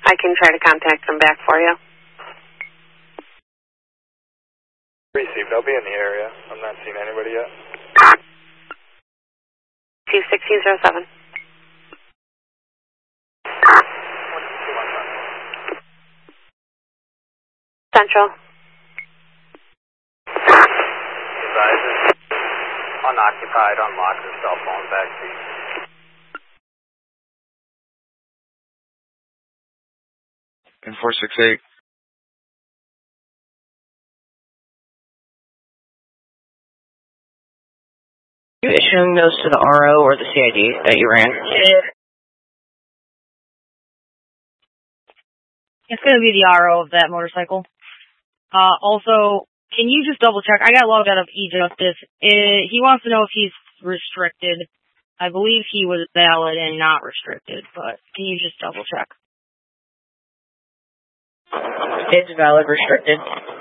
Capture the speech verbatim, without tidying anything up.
I can try to contact them back for you. Received. I'll be in the area. I'm not seeing anybody yet. two sixteen oh seven. Central. Advisor. Unoccupied, unlock your cell phone back to you. And four six eight. You issuing those to the R O or the C I D that you ran? It's going to be the R O of that motorcycle. Uh, also, can you just double check? I got logged out of E-Justice. Uh, he wants to know if he's restricted. I believe he was valid and not restricted, but can you just double check? It's valid restricted.